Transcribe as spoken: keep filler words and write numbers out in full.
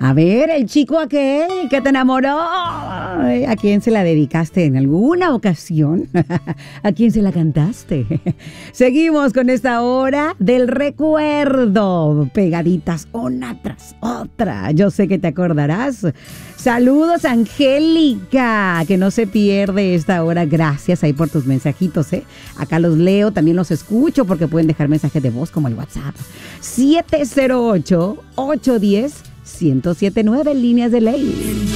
A ver, el chico aquel que te enamoró, ¿a quién se la dedicaste en alguna ocasión? ¿A quién se la cantaste? Seguimos con esta hora del recuerdo, pegaditas una tras otra. Yo sé que te acordarás. Saludos, Angélica, que no se pierde esta hora. Gracias ahí por tus mensajitos, ¿eh? Acá los leo, también los escucho porque pueden dejar mensajes de voz como el WhatsApp. siete cero ocho, ocho uno cero, uno cero siete nueve, líneas de ley.